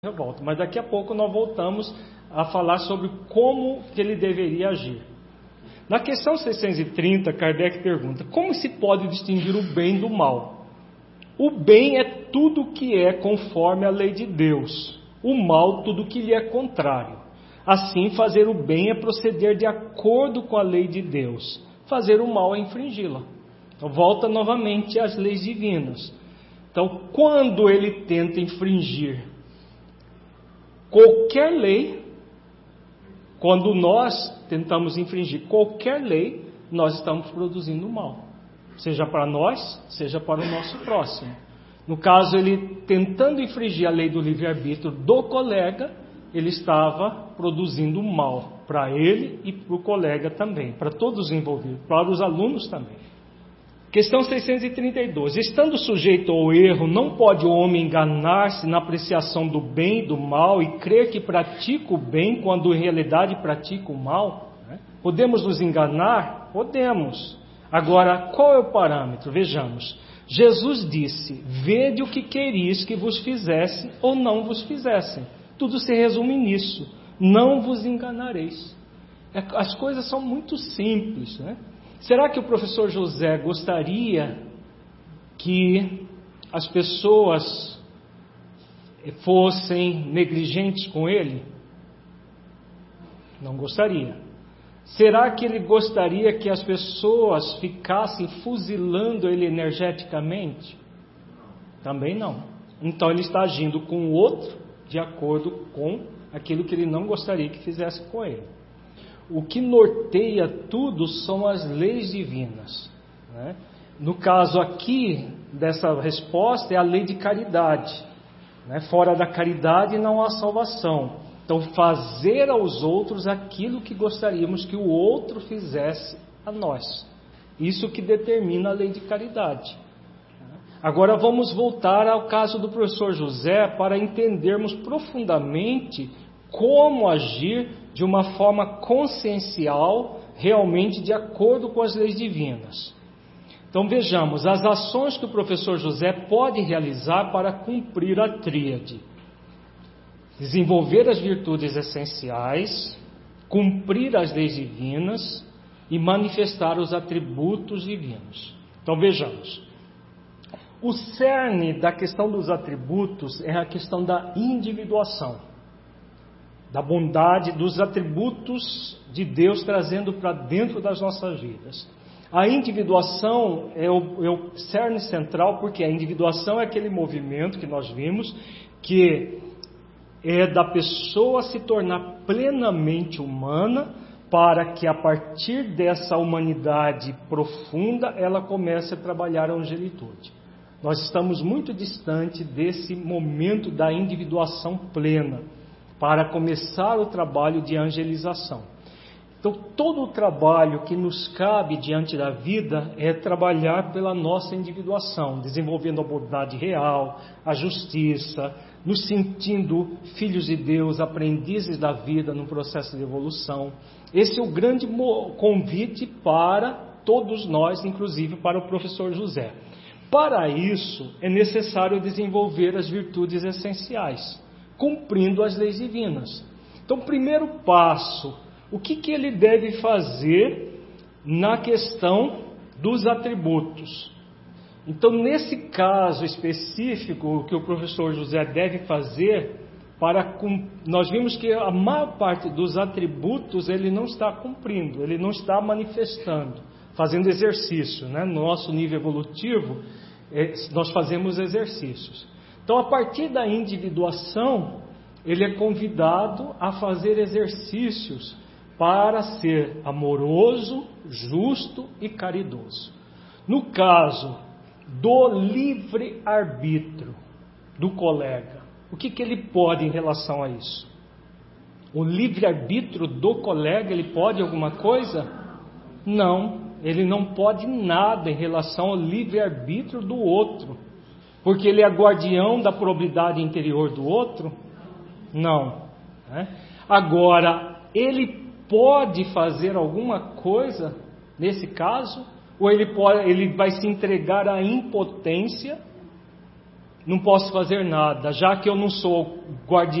revolta. Mas daqui a pouco nós voltamos a falar sobre como que ele deveria agir. Na questão 630, Kardec pergunta: como se pode distinguir o bem do mal? O bem é tudo que é conforme a lei de Deus, o mal tudo que lhe é contrário. Assim, fazer o bem é proceder de acordo com a lei de Deus, fazer o mal é infringi-la. Então volta novamente às leis divinas. Então, quando ele tenta infringir qualquer lei, quando nós tentamos infringir qualquer lei, nós estamos produzindo mal, seja para nós, seja para o nosso próximo. No caso, ele tentando infringir a lei do livre-arbítrio do colega, ele estava produzindo mal para ele e para o colega também, para todos os envolvidos, para os alunos também. Questão 632. Estando sujeito ao erro, não pode o homem enganar-se na apreciação do bem e do mal e crer que pratica o bem quando em realidade pratica o mal? Podemos nos enganar? Podemos. Agora, qual é o parâmetro? Vejamos. Jesus disse: vede o que queris que vos fizesse ou não vos fizessem. Tudo se resume nisso. Não vos enganareis. As coisas são muito simples, né? Será que o professor José gostaria que as pessoas fossem negligentes com ele? Não gostaria. Será que ele gostaria que as pessoas ficassem fuzilando ele energeticamente? Também não. Então ele está agindo com o outro de acordo com aquilo que ele não gostaria que fizesse com ele. O que norteia tudo são as leis divinas, né? No caso aqui dessa resposta é a lei de caridade, né? Fora da caridade não há salvação. Então fazer aos outros aquilo que gostaríamos que o outro fizesse a nós. Isso que determina a lei de caridade. Agora vamos voltar ao caso do professor José para entendermos profundamente como agir de uma forma consciencial, realmente de acordo com as leis divinas. Então vejamos, as ações que o professor José pode realizar para cumprir a tríade: desenvolver as virtudes essenciais, cumprir as leis divinas e manifestar os atributos divinos. Então vejamos, o cerne da questão dos atributos é a questão da individuação, da bondade, dos atributos de Deus trazendo para dentro das nossas vidas. A individuação é o cerne central, porque a individuação é aquele movimento que nós vimos, que é da pessoa se tornar plenamente humana, para que a partir dessa humanidade profunda, ela comece a trabalhar a angelitude. Nós estamos muito distante desse momento da individuação plena, para começar o trabalho de angelização. Então, todo o trabalho que nos cabe diante da vida é trabalhar pela nossa individuação, desenvolvendo a bondade real, a justiça, nos sentindo filhos de Deus, aprendizes da vida no processo de evolução. Esse é o grande convite para todos nós, inclusive para o professor José. Para isso, é necessário desenvolver as virtudes essenciais, cumprindo as leis divinas. Então, primeiro passo, o que ele deve fazer na questão dos atributos? Então, nesse caso específico, o que o professor José deve fazer, nós vimos que a maior parte dos atributos ele não está cumprindo, ele não está manifestando, fazendo exercício, né? No nosso nível evolutivo, nós fazemos exercícios. Então, a partir da individuação, ele é convidado a fazer exercícios para ser amoroso, justo e caridoso. No caso do livre-arbítrio do colega, o que ele pode em relação a isso? O livre-arbítrio do colega, ele pode alguma coisa? Não, ele não pode nada em relação ao livre-arbítrio do outro. Porque ele é guardião da probidade interior do outro? Não. Né? Agora, ele pode fazer alguma coisa nesse caso? Ou ele vai se entregar à impotência não posso fazer nada, já que eu não sou guardião